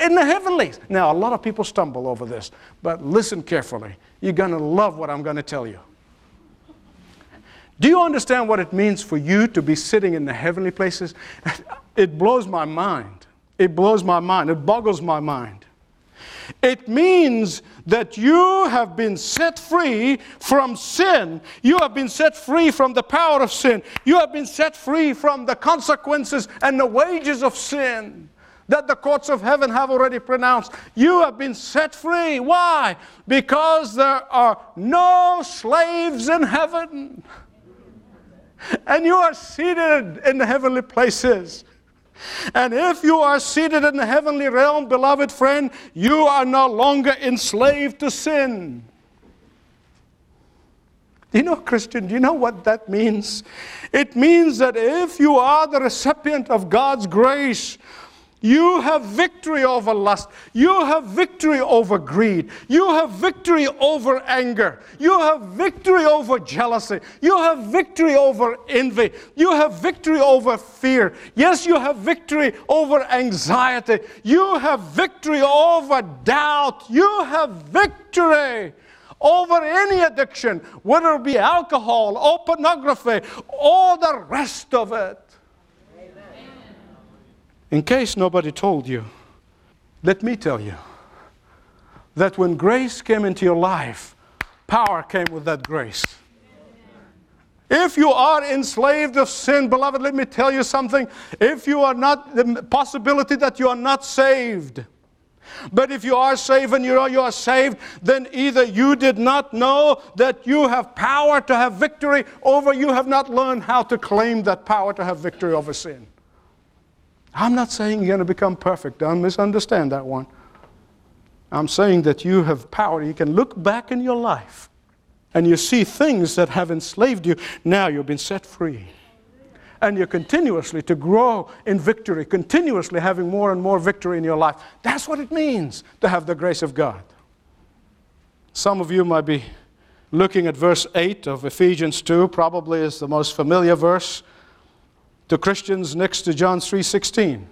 in the heavenlies. Now, a lot of people stumble over this, but listen carefully. You're going to love what I'm going to tell you. Do you understand what it means for you to be sitting in the heavenly places? It blows my mind. It blows my mind. It boggles my mind. It means that you have been set free from sin. You have been set free from the power of sin. You have been set free from the consequences and the wages of sin that the courts of heaven have already pronounced. You have been set free. Why? Because there are no slaves in heaven. And you are seated in the heavenly places. And if you are seated in the heavenly realm, beloved friend, you are no longer enslaved to sin. Do you know, Christian, do you know what that means? It means that if you are the recipient of God's grace, you have victory over lust. You have victory over greed. You have victory over anger. You have victory over jealousy. You have victory over envy. You have victory over fear. Yes, you have victory over anxiety. You have victory over doubt. You have victory over any addiction, whether it be alcohol or pornography or the rest of it. In case nobody told you, let me tell you that when grace came into your life, power came with that grace. If you are enslaved of sin, beloved, let me tell you something. If you are not, the possibility that you are not saved. But if you are saved and you know you are saved, then either you did not know that you have power to have victory, or you have not learned how to claim that power to have victory over sin. I'm not saying you're going to become perfect. Don't misunderstand that one. I'm saying that you have power. You can look back in your life and you see things that have enslaved you. Now you've been set free. And you're continuously to grow in victory, continuously having more and more victory in your life. That's what it means to have the grace of God. Some of you might be looking at verse 8 of Ephesians 2, probably is the most familiar verse to Christians next to John 3:16.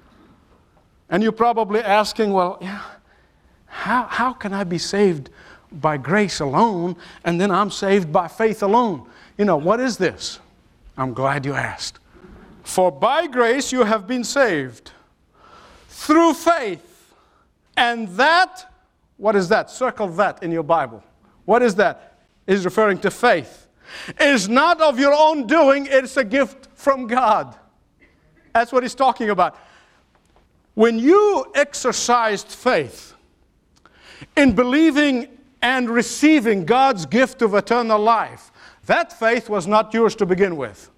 And you're probably asking, well, yeah, how can I be saved by grace alone and then I'm saved by faith alone? You know, what is this? I'm glad you asked. For by grace you have been saved through faith. And that, what is that? Circle that in your Bible. What is that? It's referring to faith. Is not of your own doing, it's a gift from God. That's what he's talking about. When you exercised faith in believing and receiving God's gift of eternal life, that faith was not yours to begin with.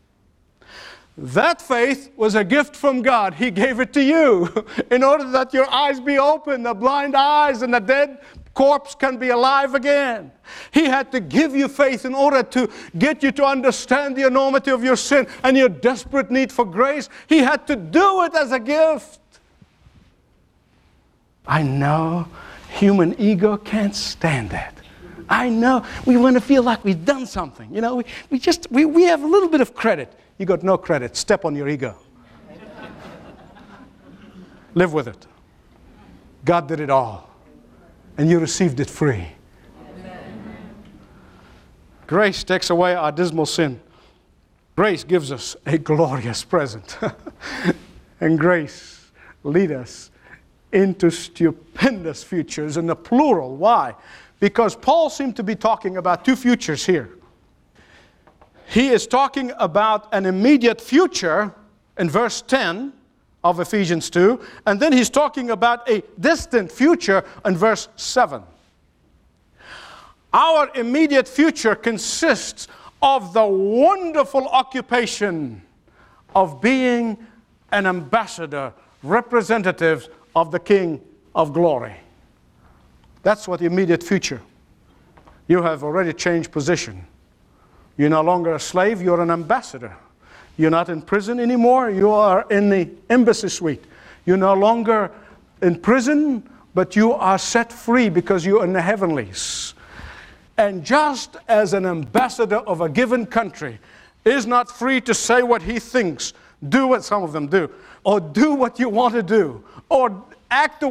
That faith was a gift from God. He gave it to you in order that your eyes be open, the blind eyes and the dead corpse can be alive again. He had to give you faith in order to get you to understand the enormity of your sin and your desperate need for grace. He had to do it as a gift. I know human ego can't stand that. I know we want to feel like we've done something. You know, we have a little bit of credit. You got no credit. Step on your ego. Live with it. God did it all. And you received it free. Amen. Grace takes away our dismal sin. Grace gives us a glorious present. And grace leads us into stupendous futures in the plural. Why? Because Paul seemed to be talking about two futures here. He is talking about an immediate future in verse 10 of Ephesians 2, and then he's talking about a distant future in verse 7. Our immediate future consists of the wonderful occupation of being an ambassador, representative of the King of Glory. That's what the immediate future. You have already changed position. You're no longer a slave, you're an ambassador. You're not in prison anymore. You are in the embassy suite. You're no longer in prison, but you are set free because you're in the heavenlies. And just as an ambassador of a given country is not free to say what he thinks, do what some of them do, or do what you want to do, or act the